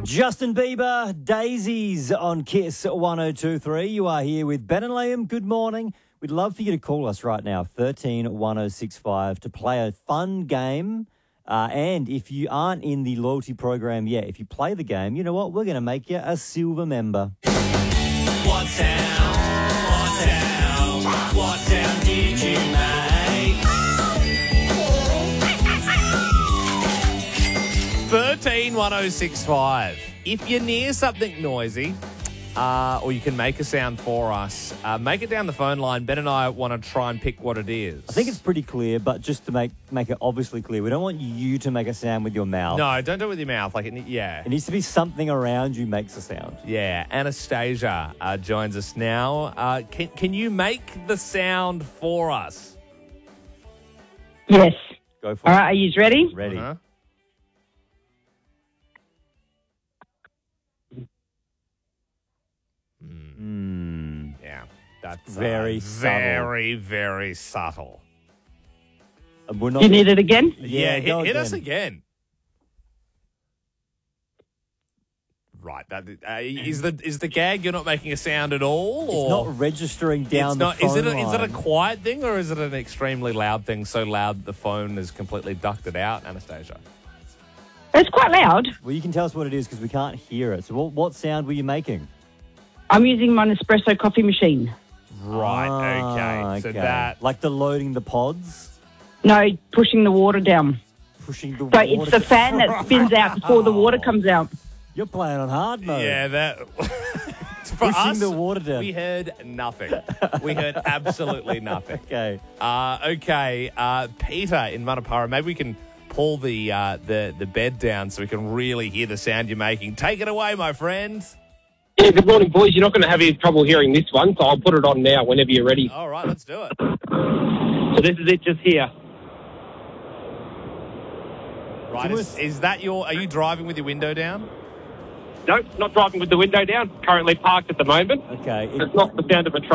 Justin Bieber, Daisies on Kiss 102.3. You are here with Ben and Liam. Good morning. We'd love for you to call us right now, 131065, to play a fun game. And if you aren't in the loyalty program yet, if you play the game, you know what? We're going to make you a silver member. What sound did you make? 131065. If you're near something noisy, or you can make a sound for us, make it down the phone line. Ben and I want to try and pick what it is. I think it's pretty clear, but just to make it obviously clear, we don't want you to make a sound with your mouth. No, don't do it with your mouth. It needs to be something around you makes a sound. Yeah, Anastasia joins us now. Can you make the sound for us? Yes. Go for All it. right, are you ready? Ready. Uh-huh. Yeah, that's Very subtle. very subtle. We're not You need it again? Yeah, go hit us again. again. Right, is the gag you're not making a sound at all, It's or not registering down it's the not? phone Is it a line. quiet thing, or is it an extremely loud thing? So loud the phone is completely ducked it out, Anastasia. It's quite loud. Well, you can tell us what it is because we can't hear it. So what sound were you making? I'm using my Nespresso coffee machine. Right. Okay. So that. Like the loading the pods, No, pushing the water down. pushing the So water. it's the fan that spins out before the water comes out. You're playing on hard mode. Yeah, that. For Pushing us, the water down. we heard nothing. We heard absolutely nothing. Okay. Okay, Peter in Manapara, maybe we can pull the bed down so we can really hear the sound you're making. Take it away, my friend. Yeah, good morning, boys. You're not going to have any trouble hearing this one, so I'll put it on now whenever you're ready. All right, let's do it. So this is it just here. Right, is that are you driving with your window down? Nope, not driving with the window down. Currently parked at the moment. Okay. It's not the sound of a